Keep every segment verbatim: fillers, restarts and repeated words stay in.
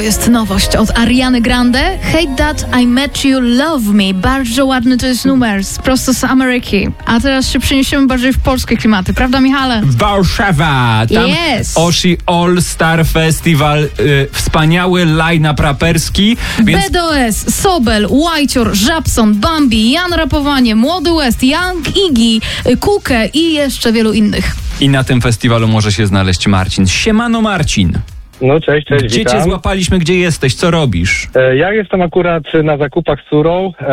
jest nowość od Ariany Grande. Hate That I Met You, Love Me. Bardzo ładny to jest numer, prosto z Ameryki. A teraz się przeniesiemy bardziej w polskie klimaty, prawda, Michale? Warszawa! Tam Yes. Oshi All Star Festival. Y, wspaniały line-up raperski. Więc... B D O S, Sobel, Łajcior, Żabson, Bambi, Jan Rapowanie, Młody West, Young Iggy, Kukę i jeszcze wielu innych. I na tym festiwalu może się znaleźć Marcin. Siemano, Marcin. No cześć, cześć, Gdzie witam. cię złapaliśmy, gdzie jesteś, co robisz? E, Ja jestem akurat na zakupach z córą e,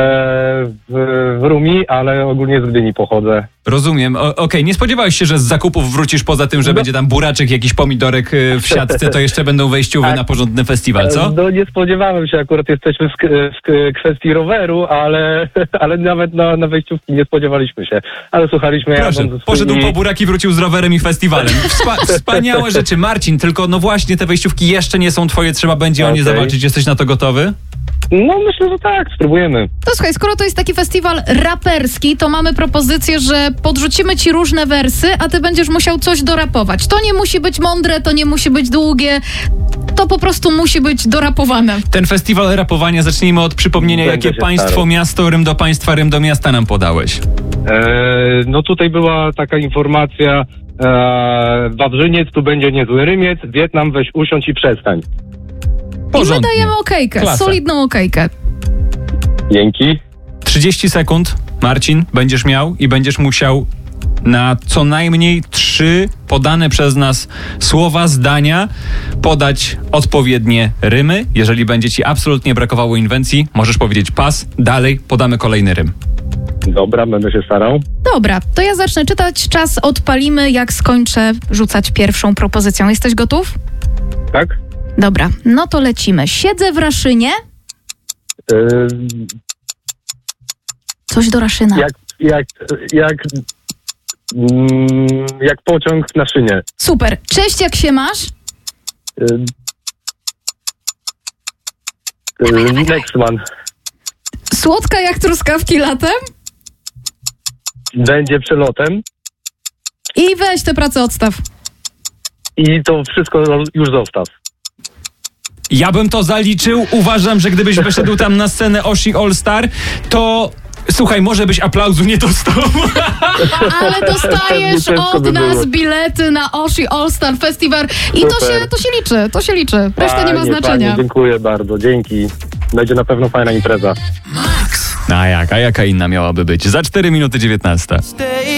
w, w Rumi, ale ogólnie z Gdyni pochodzę. Rozumiem. O, Okej, nie spodziewałeś się, że z zakupów wrócisz poza tym, że No. będzie tam buraczek, jakiś pomidorek y, w siatce, to jeszcze będą wejściowe Tak. na porządny festiwal, co? E, No nie spodziewałem się, akurat jesteśmy w, k- w k- kwestii roweru, ale, ale nawet na, na wejściówki nie spodziewaliśmy się. Ale słuchaliśmy... Proszę, jadąc ze poszedł swoimi- po buraki, wrócił z rowerem i festiwalem. Wspa- wspaniałe rzeczy. Marcin, tylko no właśnie te wejściówki jeszcze nie są twoje, trzeba będzie o nie Okej. zawalczyć. Jesteś na to gotowy? No myślę, że tak, spróbujemy. To słuchaj, skoro to jest taki festiwal raperski, to mamy propozycję, że podrzucimy ci różne wersy, a ty będziesz musiał coś dorapować. To nie musi być mądre, to nie musi być długie, to po prostu musi być dorapowane. Ten festiwal rapowania, zacznijmy od przypomnienia, Będzie jakie się państwo, starał. miasto, rym do państwa, rym do miasta nam podałeś. E, no tutaj była taka informacja, e, Wawrzyniec, tu będzie niezły Rymiec, Wietnam, weź usiądź i przestań. I my Porządnie. dajemy okejkę, Klasa. solidną okejkę. Dzięki. trzydzieści sekund, Marcin, będziesz miał i będziesz musiał na co najmniej trzy podane przez nas słowa, zdania podać odpowiednie rymy. Jeżeli będzie ci absolutnie brakowało inwencji, możesz powiedzieć pas, dalej podamy kolejny rym. Dobra, będę się starał. Dobra, to ja zacznę czytać, czas odpalimy, jak skończę rzucać pierwszą propozycją. Jesteś gotów? Tak? Dobra, no to lecimy. Siedzę w Raszynie. E, Coś do Raszyna. jak, jak, jak, mm, jak pociąg na szynie. Super. Cześć, jak się masz? E, e, Lexman. Słodka jak truskawki latem? Będzie przelotem I weź tę pracę odstaw. i to wszystko już zostaw. Ja bym to zaliczył. Uważam, że gdybyś wyszedł tam na scenę Oshi All Star, to... Słuchaj, może byś aplauzu nie dostał. Ale dostajesz Ciężko od by było. nas bilety na Oshi All Star Festival i to Super. się, to się liczy, to się liczy. Reszta nie ma Fajnie, znaczenia. fajnie, dziękuję bardzo, dzięki. Będzie na pewno fajna impreza. A jak? A jaka inna miałaby być? Za cztery minuty dziewiętnasta.